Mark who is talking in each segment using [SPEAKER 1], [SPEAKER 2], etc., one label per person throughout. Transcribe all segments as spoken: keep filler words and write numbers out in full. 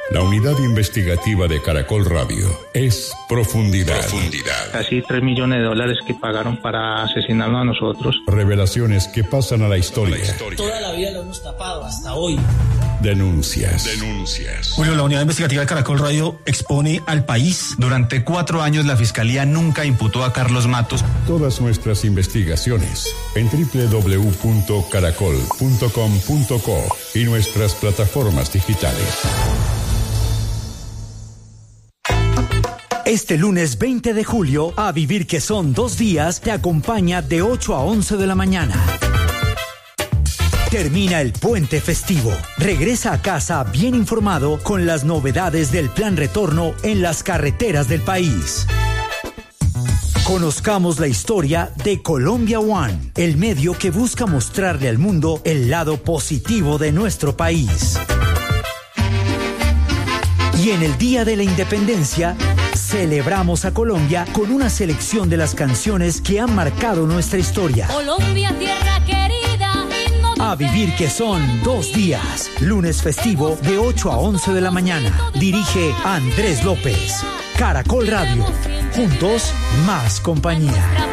[SPEAKER 1] La unidad investigativa de Caracol Radio es Profundidad.
[SPEAKER 2] Profundidad. Casi tres millones de dólares que pagaron para asesinarnos a nosotros.
[SPEAKER 1] Revelaciones que pasan a la historia. La historia.
[SPEAKER 3] Toda la vida lo hemos tapado hasta hoy.
[SPEAKER 1] Denuncias.
[SPEAKER 4] Denuncias. Julio, la unidad investigativa de Caracol Radio expone al país.
[SPEAKER 5] Durante cuatro años la Fiscalía nunca imputó a Carlos Matos.
[SPEAKER 1] Todas nuestras investigaciones en doble u doble u doble u punto caracol punto com punto co y nuestras plataformas digitales.
[SPEAKER 6] Este lunes veinte de julio, A Vivir que son dos días, te acompaña de ocho a once de la mañana. Termina el puente festivo. Regresa a casa bien informado con las novedades del plan retorno en las carreteras del país. Conozcamos la historia de Colombia One, el medio que busca mostrarle al mundo el lado positivo de nuestro país. Y en el Día de la Independencia, celebramos a Colombia con una selección de las canciones que han marcado nuestra historia.
[SPEAKER 7] Colombia, tierra querida.
[SPEAKER 6] A Vivir que son dos días. Lunes festivo de ocho a once de la mañana. Dirige Andrés López. Caracol Radio. Juntos, más compañía.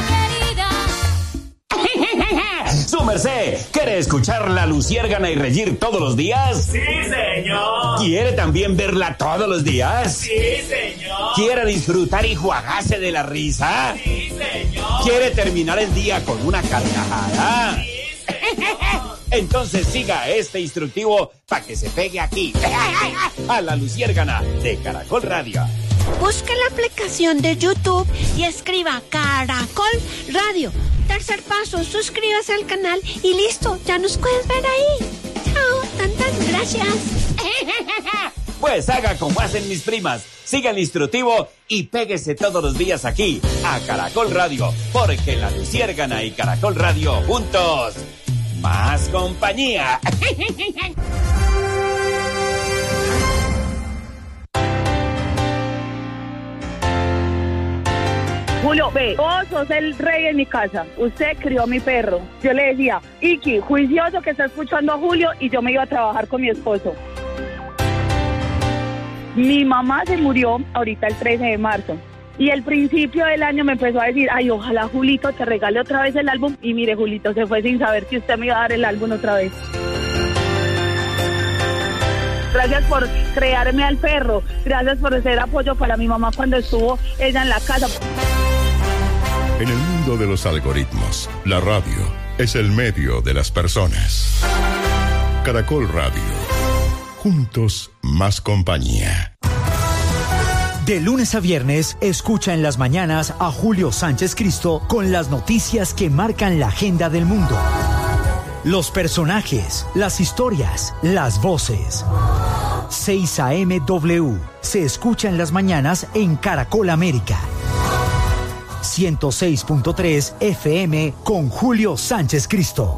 [SPEAKER 8] ¡Su merced! ¿Quiere escuchar La Luciérgana y reír todos los días?
[SPEAKER 9] ¡Sí, señor!
[SPEAKER 8] ¿Quiere también verla todos los días?
[SPEAKER 9] ¡Sí, señor!
[SPEAKER 8] ¿Quiere disfrutar y juagarse de la risa?
[SPEAKER 9] ¡Sí, señor!
[SPEAKER 8] ¿Quiere terminar el día con una carcajada?
[SPEAKER 9] ¡Sí, señor!
[SPEAKER 8] Entonces siga este instructivo para que se pegue aquí, a La Luciérgana de Caracol Radio.
[SPEAKER 10] Busque la aplicación de YouTube y escriba Caracol Radio. Tercer paso, suscríbase al canal y listo, ya nos puedes ver ahí. Chao, tantas gracias.
[SPEAKER 8] Pues haga como hacen mis primas, siga el instructivo y péguese todos los días aquí, a Caracol Radio, porque La Luciérgana y Caracol Radio juntos, más compañía.
[SPEAKER 11] Julio, ve, vos sos el rey en mi casa. Usted crió a mi perro. Yo le decía, Iki, juicioso que está escuchando a Julio, y yo me iba a trabajar con mi esposo. Mi mamá se murió ahorita el trece de marzo. Y el principio del año me empezó a decir, ay, ojalá Julito te regale otra vez el álbum. Y mire, Julito se fue sin saber que usted me iba a dar el álbum otra vez. Gracias por crearme al perro. Gracias por ser apoyo para mi mamá cuando estuvo ella en la casa.
[SPEAKER 1] En el mundo de los algoritmos, la radio es el medio de las personas. Caracol Radio. Juntos, más compañía.
[SPEAKER 6] De lunes a viernes, escucha en las mañanas a Julio Sánchez Cristo con las noticias que marcan la agenda del mundo. Los personajes, las historias, las voces. seis a eme W. Se escucha en las mañanas en Caracol América. ciento seis punto tres F M con Julio Sánchez Cristo.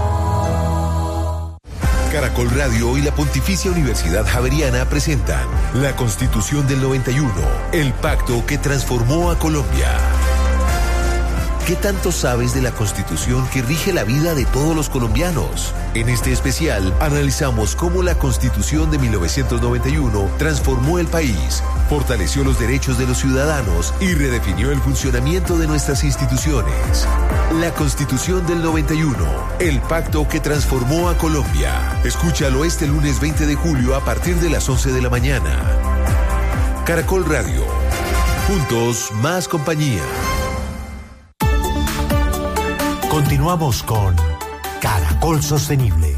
[SPEAKER 12] Caracol Radio y la Pontificia Universidad Javeriana presentan la Constitución del noventa y uno, el pacto que transformó a Colombia. ¿Qué tanto sabes de la Constitución que rige la vida de todos los colombianos? En este especial analizamos cómo la Constitución de mil novecientos noventa y uno transformó el país, fortaleció los derechos de los ciudadanos y redefinió el funcionamiento de nuestras instituciones. La Constitución del noventa y uno, el pacto que transformó a Colombia. Escúchalo este lunes veinte de julio a partir de las once de la mañana. Caracol Radio. Juntos, más compañía.
[SPEAKER 13] Continuamos con Caracol Sostenible.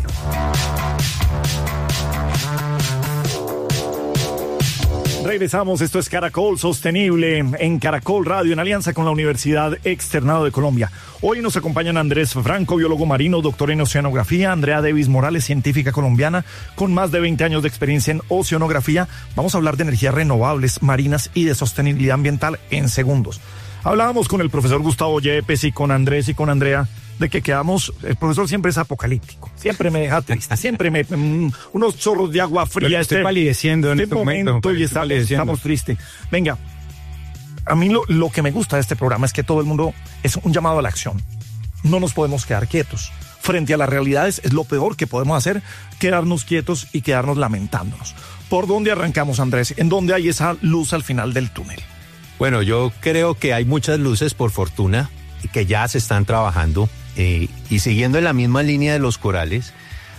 [SPEAKER 14] Regresamos, esto es Caracol Sostenible en Caracol Radio en alianza con la Universidad Externado de Colombia. Hoy nos acompañan Andrés Franco, biólogo marino, doctor en oceanografía, Andrea Davis Morales, científica colombiana con más de veinte años de experiencia en oceanografía. Vamos a hablar de energías renovables, marinas y de sostenibilidad ambiental en segundos. Hablábamos con el profesor Gustavo Yepes y con Andrés y con Andrea de que quedamos, el profesor siempre es apocalíptico, siempre me deja triste, siempre me, um, unos chorros de agua fría.
[SPEAKER 4] Estoy este, palideciendo en este momento,
[SPEAKER 14] momento y estamos, estamos tristes. Venga, a mí lo, lo que me gusta de este programa es que todo el mundo es un llamado a la acción. No nos podemos quedar quietos. Frente a las realidades es lo peor que podemos hacer, quedarnos quietos y quedarnos lamentándonos. ¿Por dónde arrancamos, Andrés? ¿En dónde hay esa luz al final del túnel?
[SPEAKER 15] Bueno, yo creo que hay muchas luces, por fortuna, que ya se están trabajando. Eh, y siguiendo en la misma línea de los corales,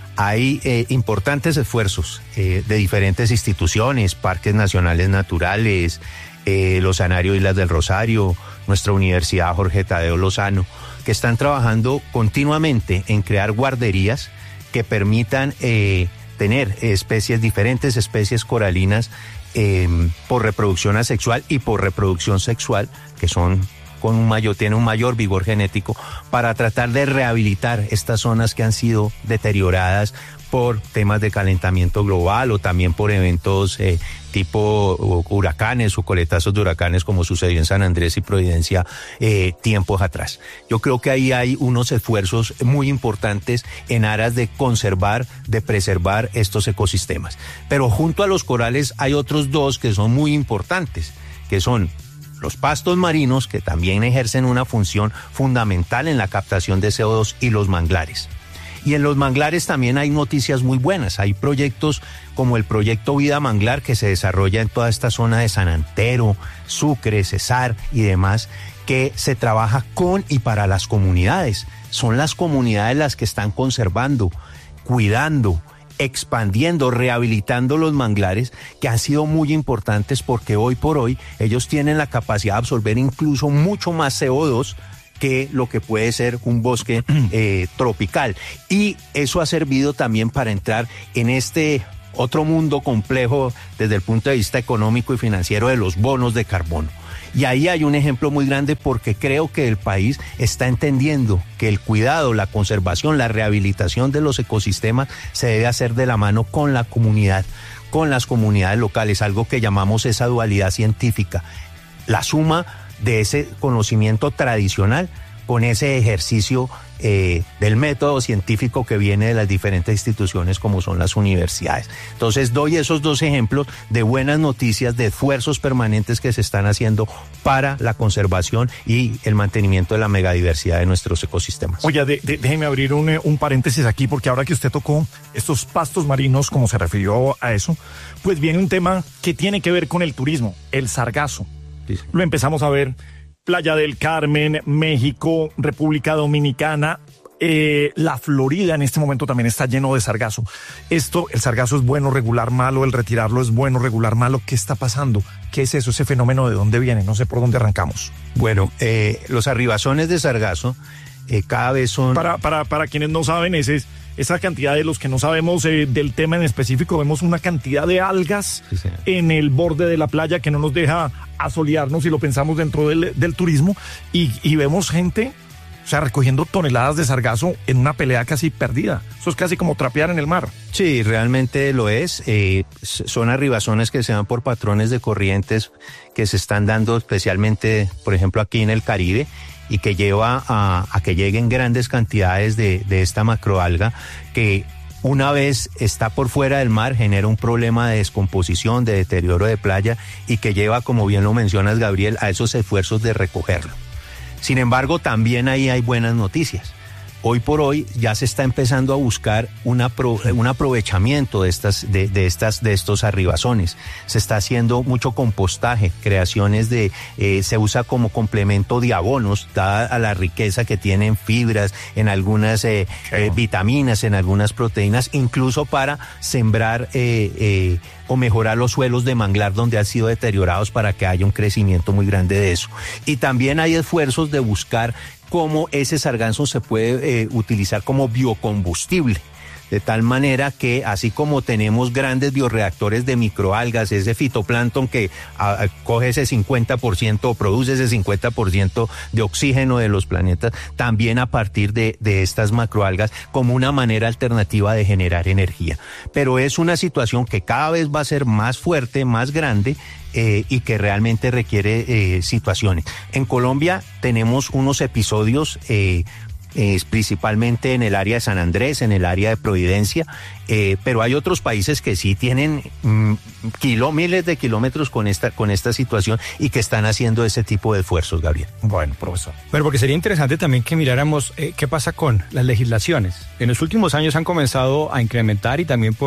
[SPEAKER 15] hay eh, importantes esfuerzos eh, de diferentes instituciones, parques nacionales naturales, eh, el Oceanario Islas del Rosario, nuestra Universidad Jorge Tadeo Lozano, que están trabajando continuamente en crear guarderías que permitan eh, tener especies, diferentes especies coralinas eh, por reproducción asexual y por reproducción sexual, que son con un mayor, tiene un mayor vigor genético, para tratar de rehabilitar estas zonas que han sido deterioradas por temas de calentamiento global o también por eventos eh, tipo huracanes o coletazos de huracanes, como sucedió en San Andrés y Providencia eh, tiempos atrás. Yo creo que ahí hay unos esfuerzos muy importantes en aras de conservar, de preservar estos ecosistemas. Pero junto a los corales hay otros dos que son muy importantes, que son los pastos marinos, que también ejercen una función fundamental en la captación de C O dos, y los manglares. Y en los manglares también hay noticias muy buenas. Hay proyectos como el proyecto Vida Manglar, que se desarrolla en toda esta zona de San Antero, Sucre, Cesar y demás, que se trabaja con y para las comunidades. Son las comunidades las que están conservando, cuidando, expandiendo, rehabilitando los manglares, que han sido muy importantes porque hoy por hoy ellos tienen la capacidad de absorber incluso mucho más C O dos que lo que puede ser un bosque eh, tropical. Y eso ha servido también para entrar en este otro mundo complejo desde el punto de vista económico y financiero de los bonos de carbono. Y ahí hay un ejemplo muy grande, porque creo que el país está entendiendo que el cuidado, la conservación, la rehabilitación de los ecosistemas se debe hacer de la mano con la comunidad, con las comunidades locales, algo que llamamos esa dualidad científica, la suma de ese conocimiento tradicional con ese ejercicio eh, del método científico que viene de las diferentes instituciones como son las universidades. Entonces doy esos dos ejemplos de buenas noticias, de esfuerzos permanentes que se están haciendo para la conservación y el mantenimiento de la megadiversidad de nuestros ecosistemas.
[SPEAKER 14] Oye, de, de, déjeme abrir un, un paréntesis aquí, porque ahora que usted tocó estos pastos marinos, como se refirió a eso, pues viene un tema que tiene que ver con el turismo, el sargazo. Sí, sí. Lo empezamos a ver. Playa del Carmen, México, República Dominicana, eh, la Florida en este momento también está lleno de sargazo. Esto, el sargazo es bueno, regular, malo, el retirarlo es bueno, regular, malo. ¿Qué está pasando? ¿Qué es eso, ese fenómeno? ¿De dónde viene? No sé por dónde arrancamos.
[SPEAKER 15] Bueno, eh, los arribazones de sargazo eh, cada vez son...
[SPEAKER 14] Para, para, para quienes no saben, ese es... Esa cantidad de los que no sabemos eh, del tema en específico, vemos una cantidad de algas sí, en el borde de la playa que no nos deja asolearnos, si lo pensamos dentro del, del turismo, y, y vemos gente, o sea, recogiendo toneladas de sargazo en una pelea casi perdida. Eso es casi como trapear en el mar.
[SPEAKER 15] Sí, realmente lo es. Eh, son arribazones que se dan por patrones de corrientes que se están dando especialmente, por ejemplo, aquí en el Caribe, y que lleva a, a que lleguen grandes cantidades de, de esta macroalga que una vez está por fuera del mar genera un problema de descomposición, de deterioro de playa, y que lleva, como bien lo mencionas, Gabriel, a esos esfuerzos de recogerlo. Sin embargo, también ahí hay buenas noticias. Hoy por hoy ya se está empezando a buscar una pro, un aprovechamiento de estas, de, de estas, de estos arribazones. Se está haciendo mucho compostaje, creaciones de, eh, se usa como complemento de abonos, dada a la riqueza que tienen fibras, en algunas eh, eh, vitaminas, en algunas proteínas, incluso para sembrar eh, eh, o mejorar los suelos de manglar donde han sido deteriorados, para que haya un crecimiento muy grande de eso. Y también hay esfuerzos de buscar cómo ese sargazo se puede eh, utilizar como biocombustible, de tal manera que así como tenemos grandes bioreactores de microalgas, ese fitoplancton que a, a, coge ese cincuenta por ciento o produce ese cincuenta por ciento de oxígeno de los planetas, también a partir de, de estas macroalgas, como una manera alternativa de generar energía. Pero es una situación que cada vez va a ser más fuerte, más grande, Eh, y que realmente requiere eh, situaciones. En Colombia tenemos unos episodios eh, eh, principalmente en el área de San Andrés, en el área de Providencia, eh, pero hay otros países que sí tienen mm, kilo, miles de kilómetros con esta, con esta situación, y que están haciendo ese tipo de esfuerzos, Gabriel.
[SPEAKER 14] Bueno, profesor.
[SPEAKER 16] Bueno, porque sería interesante también que miráramos eh, qué pasa con las legislaciones. En los últimos años han comenzado a incrementar, y también por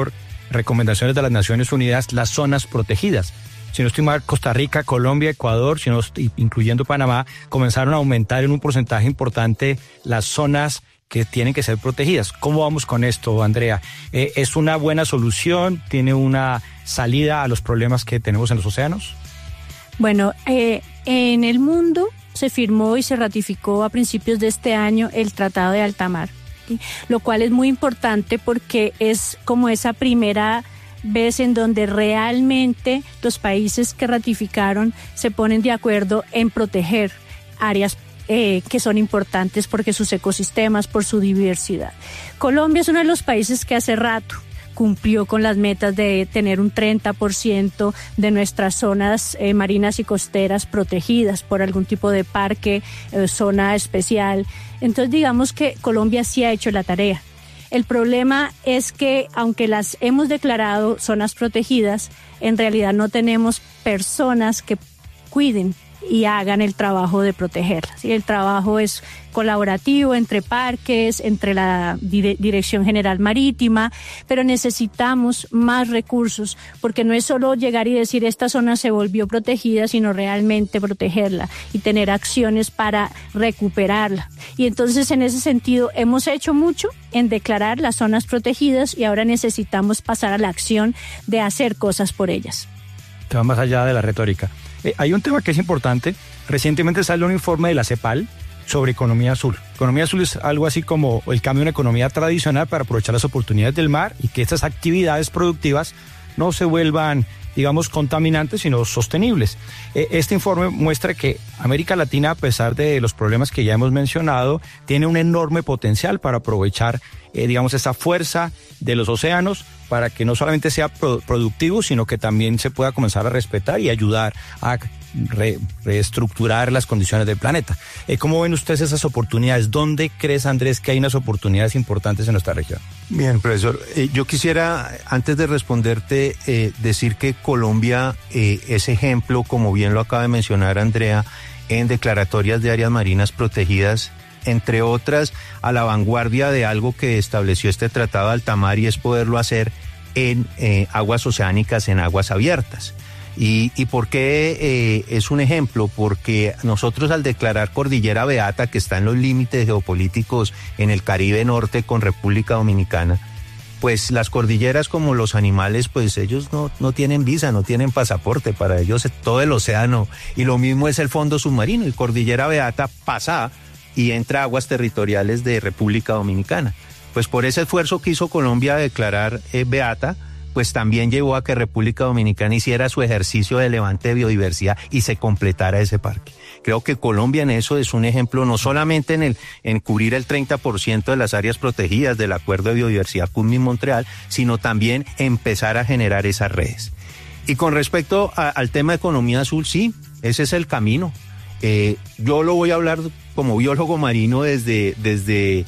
[SPEAKER 16] recomendaciones de las Naciones Unidas, las zonas protegidas. Si no estoy mal, Costa Rica, Colombia, Ecuador, si no estoy, incluyendo Panamá, comenzaron a aumentar en un porcentaje importante las zonas que tienen que ser protegidas. ¿Cómo vamos con esto, Andrea? Eh, ¿Es una buena solución? ¿Tiene una salida a los problemas que tenemos en los océanos?
[SPEAKER 17] Bueno, eh, en el mundo se firmó y se ratificó a principios de este año el Tratado de Alta Mar, ¿sí? Lo cual es muy importante porque es como esa primera vez en donde realmente los países que ratificaron se ponen de acuerdo en proteger áreas eh, que son importantes porque sus ecosistemas, por su diversidad. Colombia es uno de los países que hace rato cumplió con las metas de tener un treinta por ciento de nuestras zonas eh, marinas y costeras protegidas por algún tipo de parque, eh, zona especial. Entonces digamos que Colombia sí ha hecho la tarea. El problema es que, aunque las hemos declarado zonas protegidas, en realidad no tenemos personas que cuiden y hagan el trabajo de protegerlas. Y el trabajo es colaborativo entre parques, entre la dire- Dirección General Marítima, pero necesitamos más recursos, porque no es solo llegar y decir esta zona se volvió protegida, sino realmente protegerla y tener acciones para recuperarla. Y entonces, en ese sentido, hemos hecho mucho en declarar las zonas protegidas y ahora necesitamos pasar a la acción de hacer cosas por ellas.
[SPEAKER 16] Que va más allá de la retórica. Eh, hay un tema que es importante. Recientemente salió un informe de la CEPAL sobre economía azul. Economía azul es algo así como el cambio de una economía tradicional para aprovechar las oportunidades del mar y que estas actividades productivas no se vuelvan, digamos, contaminantes, sino sostenibles. Eh, este informe muestra que América Latina, a pesar de los problemas que ya hemos mencionado, tiene un enorme potencial para aprovechar, eh, digamos, esa fuerza de los océanos para que no solamente sea pro- productivo, sino que también se pueda comenzar a respetar y ayudar a re- reestructurar las condiciones del planeta. Eh, ¿Cómo ven ustedes esas oportunidades? ¿Dónde crees, Andrés, que hay unas oportunidades importantes en nuestra región?
[SPEAKER 15] Bien, profesor. Eh, yo quisiera, antes de responderte, eh, decir que Colombia eh, es ejemplo, como bien lo acaba de mencionar Andrea, en declaratorias de áreas marinas protegidas, entre otras, a la vanguardia de algo que estableció este Tratado de Alta Mar, y es poderlo hacer en eh, aguas oceánicas, en aguas abiertas. ¿Y, y por qué eh, es un ejemplo? Porque nosotros, al declarar Cordillera Beata, que está en los límites geopolíticos en el Caribe Norte con República Dominicana, pues las cordilleras, como los animales, pues ellos no, no tienen visa, no tienen pasaporte, para ellos es todo el océano, y lo mismo es el fondo submarino, y Cordillera Beata pasa y entra a aguas territoriales de República Dominicana. Pues por ese esfuerzo que hizo Colombia de declarar eh, Beata, pues también llevó a que República Dominicana hiciera su ejercicio de levante de biodiversidad y se completara ese parque. Creo que Colombia en eso es un ejemplo, no solamente en el en cubrir el treinta por ciento de las áreas protegidas del Acuerdo de Biodiversidad Kunming-Montreal, sino también empezar a generar esas redes. Y con respecto a, al tema de economía azul, sí, ese es el camino. Eh, yo lo voy a hablar como biólogo marino desde, desde,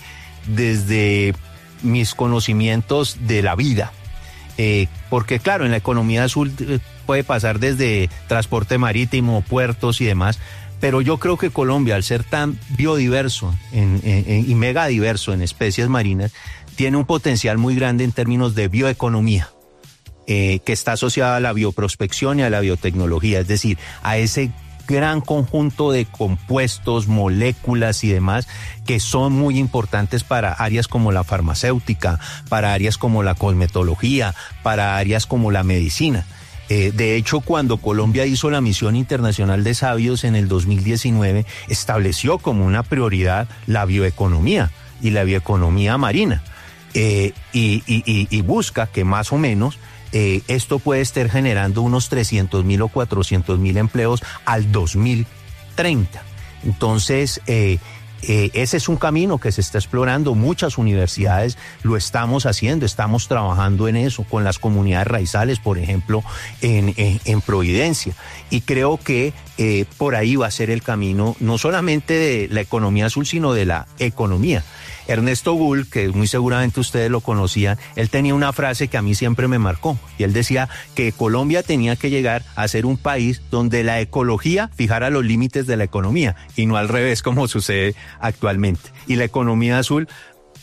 [SPEAKER 15] desde mis conocimientos de la vida. Eh, porque claro, en la economía azul eh, puede pasar desde transporte marítimo, puertos y demás, pero yo creo que Colombia, al ser tan biodiverso en, en, y mega diverso en especies marinas, tiene un potencial muy grande en términos de bioeconomía, eh, que está asociada a la bioprospección y a la biotecnología, es decir, a ese gran conjunto de compuestos, moléculas y demás que son muy importantes para áreas como la farmacéutica, para áreas como la cosmetología, para áreas como la medicina. Eh, de hecho, cuando Colombia hizo la Misión Internacional de Sabios en el dos mil diecinueve, estableció como una prioridad la bioeconomía y la bioeconomía marina, eh, y, y, y, y busca que más o menos Eh, esto puede estar generando unos trescientos mil o cuatrocientos mil empleos al dos mil treinta. Entonces, eh, eh, ese es un camino que se está explorando. Muchas universidades lo estamos haciendo, estamos trabajando en eso, con las comunidades raizales, por ejemplo, en, en, en Providencia. Y creo que eh, por ahí va a ser el camino, no solamente de la economía azul, sino de la economía. Ernesto Bull, que muy seguramente ustedes lo conocían, él tenía una frase que a mí siempre me marcó, y él decía que Colombia tenía que llegar a ser un país donde la ecología fijara los límites de la economía, y no al revés como sucede actualmente. Y la economía azul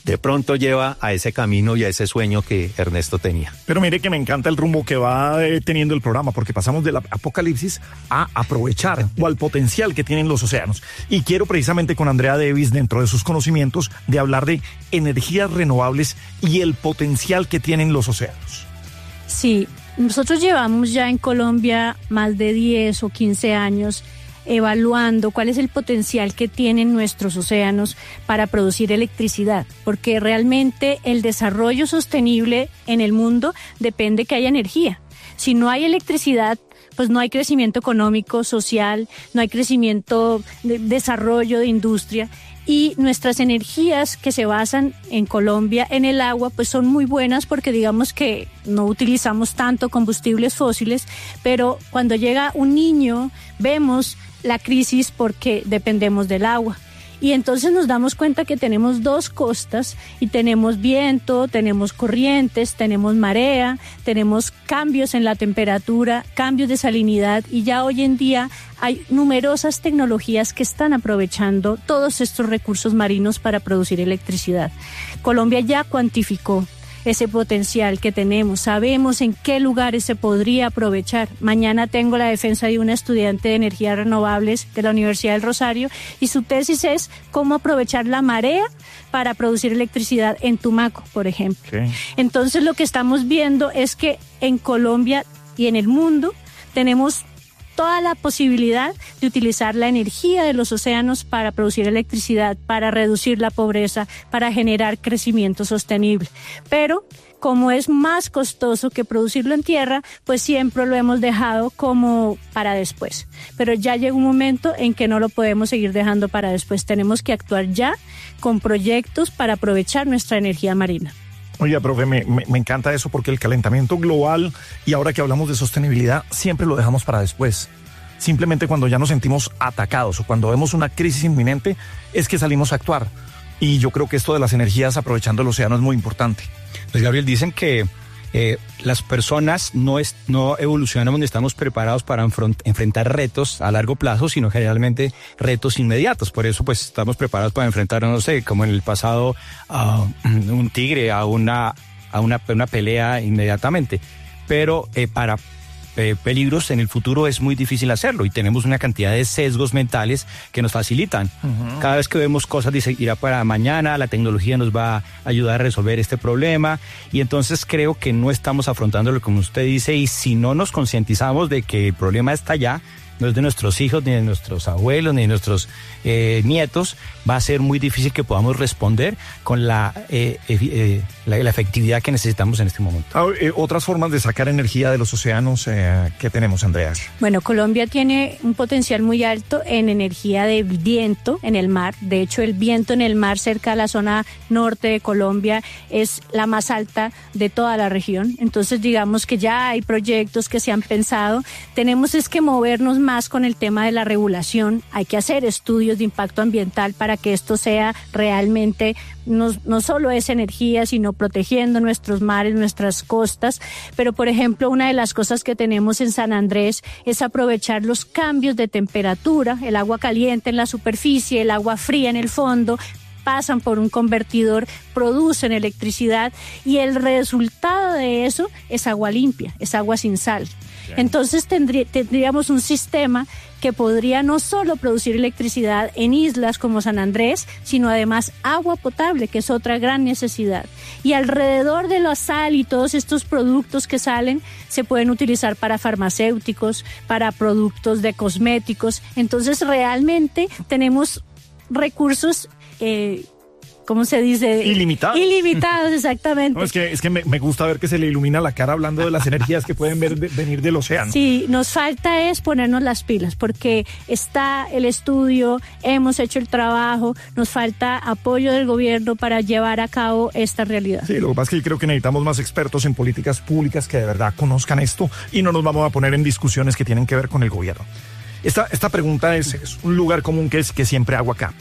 [SPEAKER 15] de pronto lleva a ese camino y a ese sueño que Ernesto tenía.
[SPEAKER 14] Pero mire que me encanta el rumbo que va eh, teniendo el programa, porque pasamos del apocalipsis a aprovechar o al potencial que tienen los océanos. Y quiero precisamente con Andrea Davis, dentro de sus conocimientos, de hablar de energías renovables y el potencial que tienen los océanos.
[SPEAKER 17] Sí, nosotros llevamos ya en Colombia más de diez o quince años evaluando cuál es el potencial que tienen nuestros océanos para producir electricidad, porque realmente el desarrollo sostenible en el mundo depende que haya energía. Si no hay electricidad, pues no hay crecimiento económico, social, no hay crecimiento de desarrollo de industria. Y nuestras energías que se basan en Colombia en el agua pues son muy buenas porque digamos que no utilizamos tanto combustibles fósiles, pero cuando llega un niño vemos la crisis porque dependemos del agua. Y entonces nos damos cuenta que tenemos dos costas y tenemos viento, tenemos corrientes, tenemos marea, tenemos cambios en la temperatura, cambios de salinidad y ya hoy en día hay numerosas tecnologías que están aprovechando todos estos recursos marinos para producir electricidad. Colombia ya cuantificó ese potencial que tenemos, sabemos en qué lugares se podría aprovechar. Mañana tengo la defensa de una estudiante de energías renovables de la Universidad del Rosario y su tesis es cómo aprovechar la marea para producir electricidad en Tumaco, por ejemplo. Okay. Entonces lo que estamos viendo es que en Colombia y en el mundo tenemos toda la posibilidad de utilizar la energía de los océanos para producir electricidad, para reducir la pobreza, para generar crecimiento sostenible. Pero como es más costoso que producirlo en tierra, pues siempre lo hemos dejado como para después. Pero ya llega un momento en que no lo podemos seguir dejando para después. Tenemos que actuar ya con proyectos para aprovechar nuestra energía marina.
[SPEAKER 14] Oye, profe, me, me, me encanta eso porque el calentamiento global y ahora que hablamos de sostenibilidad siempre lo dejamos para después. Simplemente cuando ya nos sentimos atacados o cuando vemos una crisis inminente es que salimos a actuar. Y yo creo que esto de las energías aprovechando el océano es muy importante.
[SPEAKER 16] Pues Gabriel, dicen que eh, las personas no, es, no evolucionamos ni estamos preparados para enfront, enfrentar retos a largo plazo, sino generalmente retos inmediatos. Por eso pues estamos preparados para enfrentar, no sé, como en el pasado a un tigre, a una, a una, una pelea inmediatamente. Pero eh, para Eh, peligros en el futuro es muy difícil hacerlo y tenemos una cantidad de sesgos mentales que nos facilitan. Uh-huh. Cada vez que vemos cosas dice irá para mañana, la tecnología nos va a ayudar a resolver este problema y entonces creo que no estamos afrontándolo como usted dice y si no nos concientizamos de que el problema está allá, no es de nuestros hijos, ni de nuestros abuelos, ni de nuestros eh, nietos, va a ser muy difícil que podamos responder con la, eh, eh, la, la efectividad que necesitamos en este momento.
[SPEAKER 14] Ah, eh, otras formas de sacar energía de los océanos, eh, ¿qué tenemos, Andrea?
[SPEAKER 17] Bueno, Colombia tiene un potencial muy alto en energía de viento en el mar. De hecho, el viento en el mar cerca de la zona norte de Colombia es la más alta de toda la región. Entonces, digamos que ya hay proyectos que se han pensado. Tenemos es que movernos más con el tema de la regulación, hay que hacer estudios de impacto ambiental para que esto sea realmente, no, no solo es energía, sino protegiendo nuestros mares, nuestras costas, pero por ejemplo una de las cosas que tenemos en San Andrés es aprovechar los cambios de temperatura, el agua caliente en la superficie, el agua fría en el fondo, pasan por un convertidor, producen electricidad y el resultado de eso es agua limpia, es agua sin sal. Entonces tendrí, tendríamos un sistema que podría no solo producir electricidad en islas como San Andrés, sino además agua potable, que es otra gran necesidad. Y alrededor de la sal y todos estos productos que salen se pueden utilizar para farmacéuticos, para productos de cosméticos. Entonces realmente tenemos recursos eh, ¿cómo se dice?
[SPEAKER 14] Ilimitados.
[SPEAKER 17] Ilimitados, exactamente.
[SPEAKER 14] No, es que, es que me, me gusta ver que se le ilumina la cara hablando de las energías que pueden ver, de, venir del océano.
[SPEAKER 17] Sí, nos falta es ponernos las pilas, porque está el estudio, hemos hecho el trabajo, nos falta apoyo del gobierno para llevar a cabo esta realidad.
[SPEAKER 14] Sí, lo que pasa es que yo creo que necesitamos más expertos en políticas públicas que de verdad conozcan esto y no nos vamos a poner en discusiones que tienen que ver con el gobierno. Esta, esta pregunta es, es un lugar común que, es, que siempre hago acá.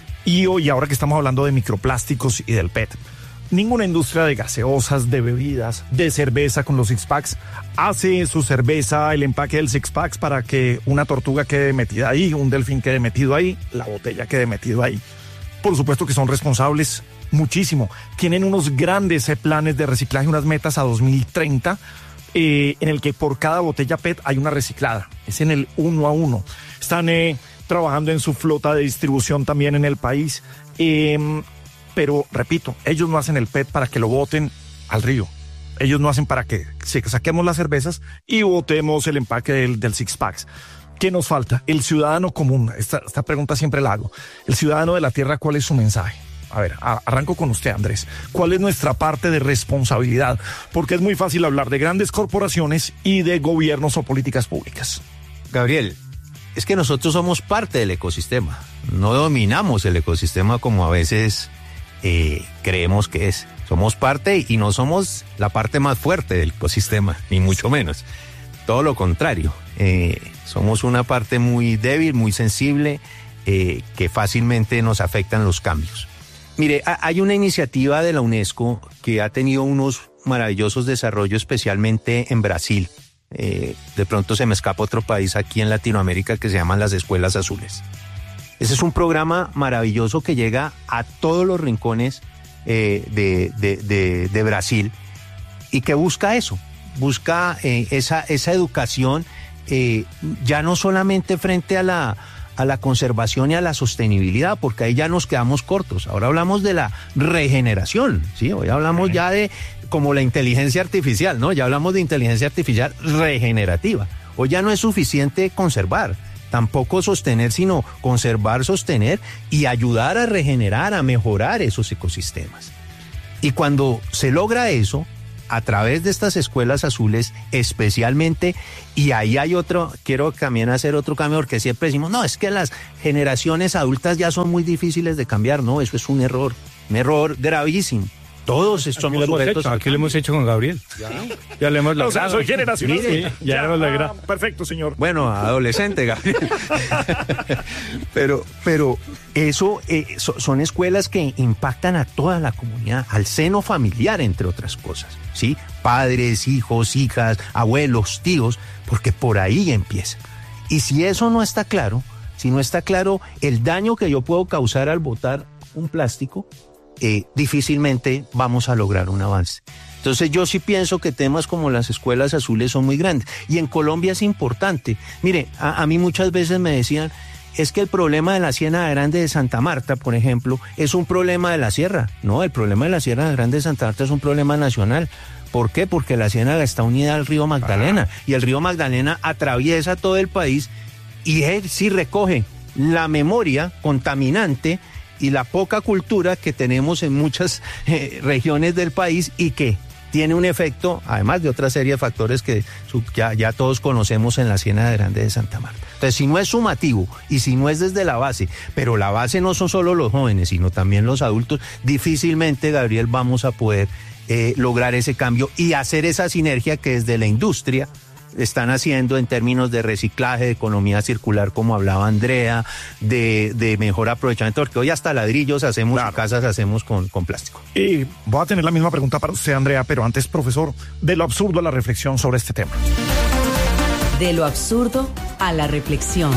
[SPEAKER 14] Y hoy, ahora que estamos hablando de microplásticos y del P E T, ninguna industria de gaseosas, de bebidas, de cerveza con los six-packs hace su cerveza, el empaque del six-packs para que una tortuga quede metida ahí, un delfín quede metido ahí, la botella quede metido ahí. Por supuesto que son responsables muchísimo. Tienen unos grandes eh, planes de reciclaje, unas metas a dos mil treinta, eh, en el que por cada botella P E T hay una reciclada. Es en el uno a uno. Están eh, trabajando en su flota de distribución también en el país. Eh, pero, repito, ellos no hacen el P E T para que lo boten al río. Ellos no hacen para que saquemos las cervezas y botemos el empaque del, del six packs. ¿Qué nos falta? El ciudadano común. Esta, esta pregunta siempre la hago. El ciudadano de la tierra, ¿cuál es su mensaje? A ver, a, arranco con usted, Andrés. ¿Cuál es nuestra parte de responsabilidad? Porque es muy fácil hablar de grandes corporaciones y de gobiernos o políticas públicas.
[SPEAKER 15] Gabriel, es que nosotros somos parte del ecosistema. No dominamos el ecosistema como a veces eh, creemos que es. Somos parte y no somos la parte más fuerte del ecosistema, ni mucho menos. Todo lo contrario. Eh, somos una parte muy débil, muy sensible, eh, que fácilmente nos afectan los cambios. Mire, hay una iniciativa de la UNESCO que ha tenido unos maravillosos desarrollos, especialmente en Brasil. Eh, de pronto se me escapa otro país aquí en Latinoamérica que se llaman las Escuelas Azules. Ese es un programa maravilloso que llega a todos los rincones eh, de, de, de, de Brasil y que busca eso, busca eh, esa, esa educación eh, ya no solamente frente a la... a la conservación y a la sostenibilidad, porque ahí ya nos quedamos cortos. Ahora hablamos de la regeneración, ¿sí? Hoy hablamos ya de como la inteligencia artificial, ¿no? Ya hablamos de inteligencia artificial regenerativa. Hoy ya no es suficiente conservar, tampoco sostener, sino conservar, sostener y ayudar a regenerar, a mejorar esos ecosistemas. Y cuando se logra eso, a través de estas escuelas azules especialmente, y ahí hay otro, quiero también hacer otro cambio, porque siempre decimos, no, es que las generaciones adultas ya son muy difíciles de cambiar. No, eso es un error, un error gravísimo. Todos somos
[SPEAKER 16] aquí
[SPEAKER 15] sujetos.
[SPEAKER 16] Aquí lo hemos hecho con Gabriel. Ya, ya lo hemos logrado.
[SPEAKER 14] O sea, soy generacional.
[SPEAKER 16] Sí, ya, ya lo hemos logrado.
[SPEAKER 14] Ah, perfecto, señor.
[SPEAKER 15] Bueno, adolescente, Gabriel. pero, pero eso eh, so, son escuelas que impactan a toda la comunidad, al seno familiar, entre otras cosas, ¿sí? Padres, hijos, hijas, abuelos, tíos, porque por ahí empieza. Y si eso no está claro, si no está claro el daño que yo puedo causar al botar un plástico, Eh, difícilmente vamos a lograr un avance. Entonces yo sí pienso que temas como las escuelas azules son muy grandes. Y en Colombia es importante. Mire, a, a mí muchas veces me decían, es que el problema de la Ciénaga Grande de Santa Marta, por ejemplo, es un problema de la sierra. No, el problema de la Ciénaga Grande de Santa Marta es un problema nacional. ¿Por qué? Porque la Ciénaga está unida al río Magdalena. Ah. Y el río Magdalena atraviesa todo el país y él sí recoge la memoria contaminante y la poca cultura que tenemos en muchas eh, regiones del país y que tiene un efecto, además de otra serie de factores que su, ya, ya todos conocemos en la Ciénaga Grande de Santa Marta. Entonces, si no es sumativo y si no es desde la base, pero la base no son solo los jóvenes, sino también los adultos, difícilmente, Gabriel, vamos a poder eh, lograr ese cambio y hacer esa sinergia que desde la industria están haciendo en términos de reciclaje, de economía circular, como hablaba Andrea, de, de mejor aprovechamiento, porque hoy hasta ladrillos hacemos, claro, y casas hacemos con, con plástico.
[SPEAKER 14] Y voy a tener la misma pregunta para usted, Andrea, pero antes, profesor, de lo absurdo a la reflexión sobre este tema.
[SPEAKER 18] De lo absurdo a la reflexión.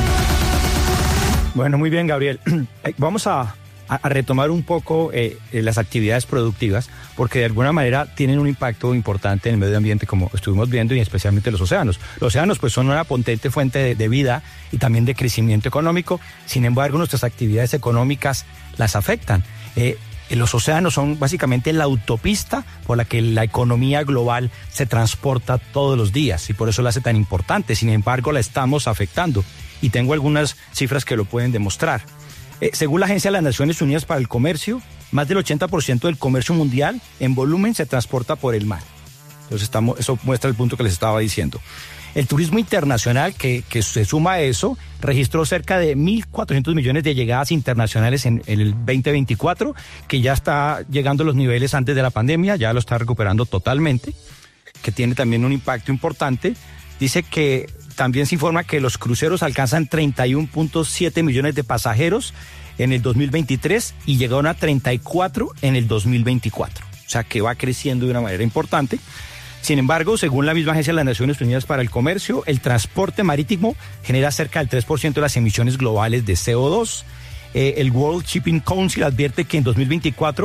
[SPEAKER 16] Bueno, muy bien, Gabriel. Vamos a... a retomar un poco eh, las actividades productivas, porque de alguna manera tienen un impacto importante en el medio ambiente, como estuvimos viendo, y especialmente los océanos. Los océanos pues son una potente fuente de, de vida y también de crecimiento económico. Sin embargo, nuestras actividades económicas las afectan. Eh, los océanos son básicamente la autopista por la que la economía global se transporta todos los días y por eso la hace tan importante. Sin embargo, la estamos afectando y tengo algunas cifras que lo pueden demostrar. Eh, según la Agencia de las Naciones Unidas para el Comercio, más del ochenta por ciento del comercio mundial en volumen se transporta por el mar. Entonces estamos, eso muestra el punto que les estaba diciendo. El turismo internacional, que, que se suma a eso, registró cerca de mil cuatrocientos millones de llegadas internacionales en, en el veinte veinticuatro, que ya está llegando a los niveles antes de la pandemia, ya lo está recuperando totalmente, que tiene también un impacto importante. Dice que también se informa que los cruceros alcanzan treinta y uno punto siete millones de pasajeros en el dos mil veintitrés y llegaron a treinta y cuatro en el dos mil veinticuatro. O sea que va creciendo de una manera importante. Sin embargo, según la misma Agencia de las Naciones Unidas para el Comercio, el transporte marítimo genera cerca del tres por ciento de las emisiones globales de C O dos. Eh, el World Shipping Council advierte que en dos mil veinticuatro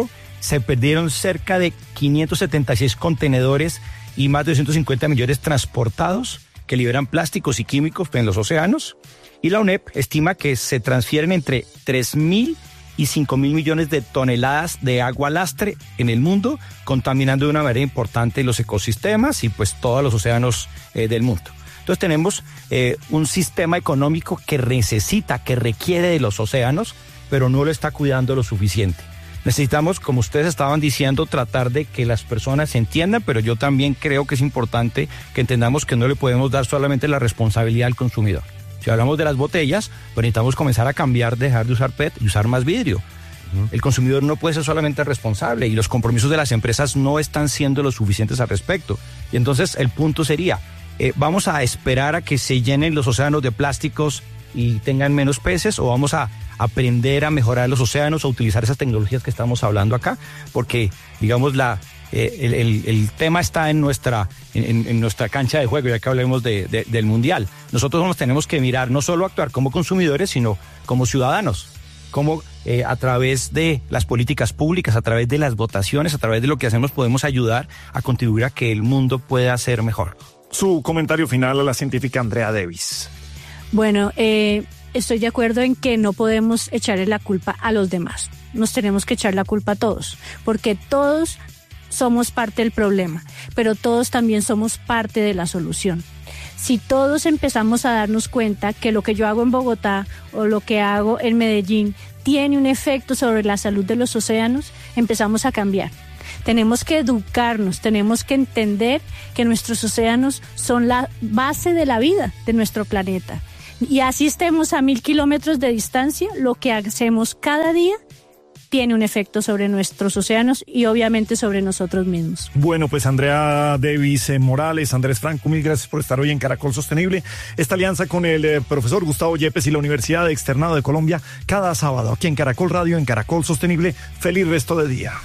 [SPEAKER 16] se perdieron cerca de quinientos setenta y seis contenedores y más de doscientos cincuenta millones transportados que liberan plásticos y químicos en los océanos. Y la UNEP estima que se transfieren entre tres mil y cinco mil millones de toneladas de agua lastre en el mundo, contaminando de una manera importante los ecosistemas y pues todos los océanos eh, del mundo. Entonces tenemos eh, un sistema económico que necesita, que requiere de los océanos, pero no lo está cuidando lo suficiente. Necesitamos, como ustedes estaban diciendo, tratar de que las personas entiendan, pero yo también creo que es importante que entendamos que no le podemos dar solamente la responsabilidad al consumidor. Si hablamos de las botellas, pues necesitamos comenzar a cambiar, dejar de usar P E T y usar más vidrio. Uh-huh. El consumidor no puede ser solamente responsable y los compromisos de las empresas no están siendo lo suficientes al respecto. Y entonces el punto sería, eh, ¿vamos a esperar a que se llenen los océanos de plásticos y tengan menos peces, o vamos a aprender a mejorar los océanos, a utilizar esas tecnologías que estamos hablando acá? Porque, digamos, la, eh, el, el, el tema está en nuestra, en, en nuestra cancha de juego, ya que hablemos de, de, del Mundial. Nosotros nos tenemos que mirar, no solo actuar como consumidores, sino como ciudadanos, como eh, a través de las políticas públicas, a través de las votaciones, a través de lo que hacemos, podemos ayudar a contribuir a que el mundo pueda ser mejor.
[SPEAKER 14] Su comentario final a la científica Andrea Davis.
[SPEAKER 17] Bueno, eh, estoy de acuerdo en que no podemos echarle la culpa a los demás. Nos tenemos que echar la culpa a todos, porque todos somos parte del problema, pero todos también somos parte de la solución. Si todos empezamos a darnos cuenta que lo que yo hago en Bogotá o lo que hago en Medellín tiene un efecto sobre la salud de los océanos, empezamos a cambiar. Tenemos que educarnos, tenemos que entender que nuestros océanos son la base de la vida de nuestro planeta. Y así estemos a mil kilómetros de distancia, lo que hacemos cada día tiene un efecto sobre nuestros océanos y obviamente sobre nosotros mismos.
[SPEAKER 14] Bueno, pues Andrea Davis eh, Morales, Andrés Franco, mil gracias por estar hoy en Caracol Sostenible. Esta alianza con el eh, profesor Gustavo Yepes y la Universidad Externado de Colombia, cada sábado aquí en Caracol Radio, en Caracol Sostenible. Feliz resto de día.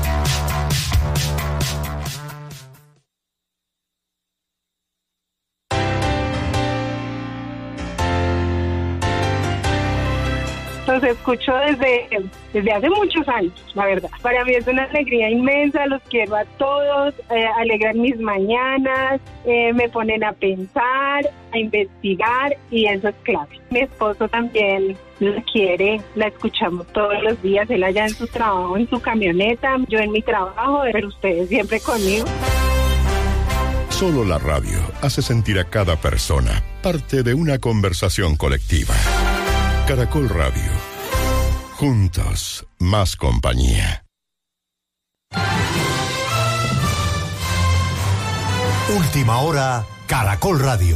[SPEAKER 19] Los escucho desde, desde hace muchos años, la verdad. Para mí es una alegría inmensa, los quiero a todos, eh, alegran mis mañanas, eh, me ponen a pensar, a investigar y eso es clave. Mi esposo también la quiere, la escuchamos todos los días, él allá en su trabajo, en su camioneta, yo en mi trabajo, pero ustedes siempre conmigo.
[SPEAKER 1] Solo la radio hace sentir a cada persona parte de una conversación colectiva. Caracol Radio. Juntos, más compañía.
[SPEAKER 13] Última hora, Caracol Radio.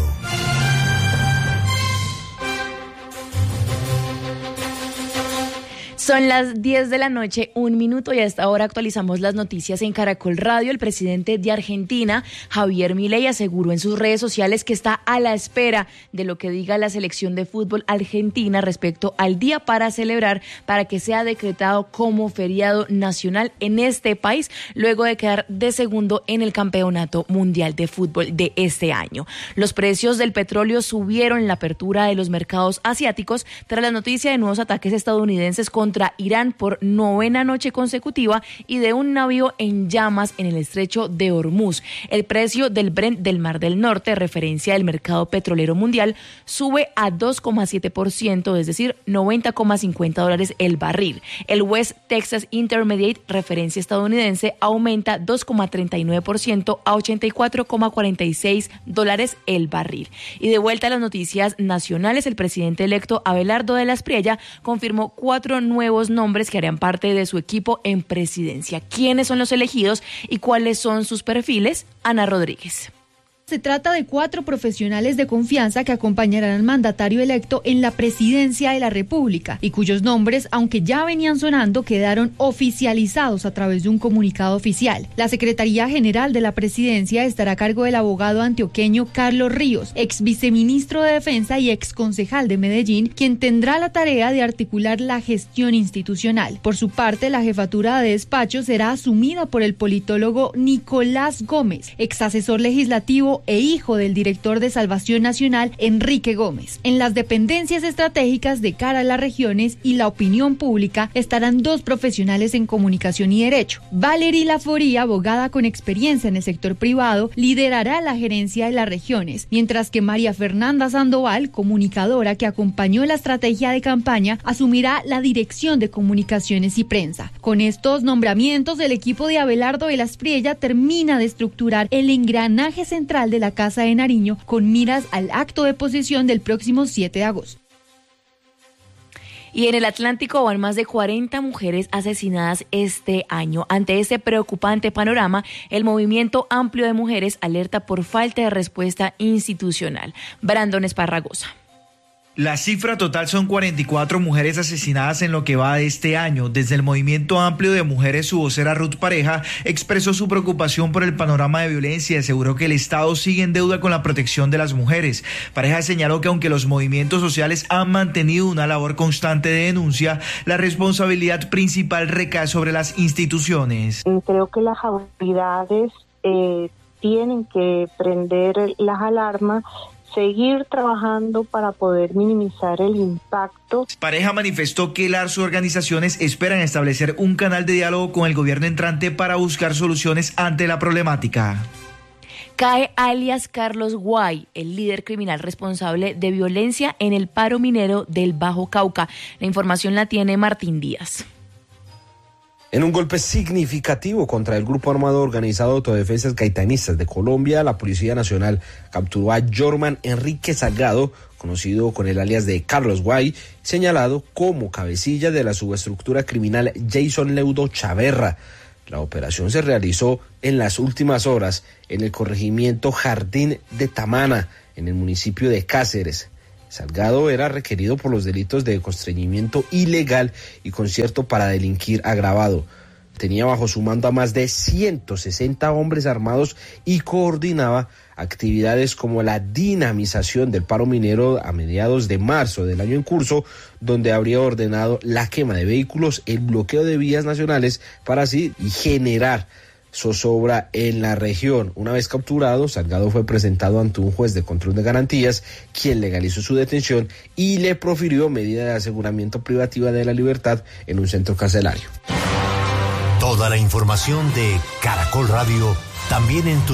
[SPEAKER 20] Son las diez de la noche, un minuto, y a esta hora actualizamos las noticias en Caracol Radio. El presidente de Argentina, Javier Milei, aseguró en sus redes sociales que está a la espera de lo que diga la selección de fútbol argentina respecto al día para celebrar, para que sea decretado como feriado nacional en este país, luego de quedar de segundo en el Campeonato Mundial de Fútbol de este año. Los precios del petróleo subieron en la apertura de los mercados asiáticos tras la noticia de nuevos ataques estadounidenses contra contra Irán por novena noche consecutiva y de un navío en llamas en el estrecho de Hormuz. El precio del Brent del Mar del Norte, referencia del mercado petrolero mundial, sube a dos coma siete por ciento, es decir, noventa coma cincuenta dólares el barril. El West Texas Intermediate, referencia estadounidense, aumenta dos coma treinta y nueve por ciento a ochenta y cuatro coma cuarenta y seis dólares el barril. Y de vuelta a las noticias nacionales, el presidente electo Abelardo de la Espriella confirmó cuatro nuevos nombres que harían parte de su equipo en presidencia. ¿Quiénes son los elegidos y cuáles son sus perfiles? Ana Rodríguez.
[SPEAKER 21] Se trata de cuatro profesionales de confianza que acompañarán al mandatario electo en la presidencia de la República y cuyos nombres, aunque ya venían sonando, quedaron oficializados a través de un comunicado oficial. La Secretaría General de la Presidencia estará a cargo del abogado antioqueño Carlos Ríos, ex viceministro de Defensa y ex concejal de Medellín, quien tendrá la tarea de articular la gestión institucional. Por su parte, la jefatura de despacho será asumida por el politólogo Nicolás Gómez, ex asesor legislativo amigo e hijo del director de Salvación Nacional, Enrique Gómez. En las dependencias estratégicas de cara a las regiones y la opinión pública estarán dos profesionales en comunicación y derecho. Valerie Laforí, abogada con experiencia en el sector privado, liderará la gerencia de las regiones, mientras que María Fernanda Sandoval, comunicadora que acompañó la estrategia de campaña, asumirá la dirección de comunicaciones y prensa. Con estos nombramientos, el equipo de Abelardo de la Espriella termina de estructurar el engranaje central de la Casa de Nariño con miras al acto de posesión del próximo siete de agosto.
[SPEAKER 20] Y en el Atlántico van más de cuarenta mujeres asesinadas este año. Ante este preocupante panorama, el Movimiento Amplio de Mujeres alerta por falta de respuesta institucional. Brandon Esparragosa.
[SPEAKER 2] La cifra total son cuarenta y cuatro mujeres asesinadas en lo que va de este año. Desde el Movimiento Amplio de Mujeres, su vocera Ruth Pareja expresó su preocupación por el panorama de violencia y aseguró que el Estado sigue en deuda con la protección de las mujeres. Pareja señaló que aunque los movimientos sociales han mantenido una labor constante de denuncia, la responsabilidad principal recae sobre las instituciones.
[SPEAKER 22] Creo que las autoridades eh, tienen que prender las alarmas, seguir trabajando para poder minimizar el impacto.
[SPEAKER 2] Pareja manifestó que las organizaciones esperan establecer un canal de diálogo con el gobierno entrante para buscar soluciones ante la problemática.
[SPEAKER 20] Cae alias Carlos Guay, el líder criminal responsable de violencia en el paro minero del Bajo Cauca. La información la tiene Martín Díaz.
[SPEAKER 23] En un golpe significativo contra el grupo armado organizado Autodefensas Gaitanistas de Colombia, la Policía Nacional capturó a Jorman Enrique Salgado, conocido con el alias de Carlos Guay, señalado como cabecilla de la subestructura criminal Jason Leudo Chaverra. La operación se realizó en las últimas horas en el corregimiento Jardín de Tamana, en el municipio de Cáceres. Salgado era requerido por los delitos de constreñimiento ilegal y concierto para delinquir agravado. Tenía bajo su mando a más de ciento sesenta hombres armados y coordinaba actividades como la dinamización del paro minero a mediados de marzo del año en curso, donde habría ordenado la quema de vehículos, el bloqueo de vías nacionales para así generar zozobra en la región. Una vez capturado, Salgado fue presentado ante un juez de control de garantías, quien legalizó su detención y le profirió medida de aseguramiento privativa de la libertad en un centro carcelario.
[SPEAKER 13] Toda la información de Caracol Radio también en tu